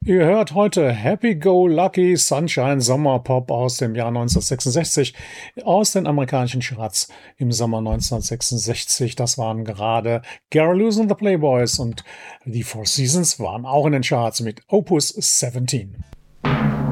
Ihr hört heute Happy Go Lucky Sunshine Sommerpop aus dem Jahr 1966 aus den amerikanischen Charts im Sommer 1966. Das waren gerade Gary Lewis and the Playboys und die Four Seasons waren auch in den Charts mit Opus 17.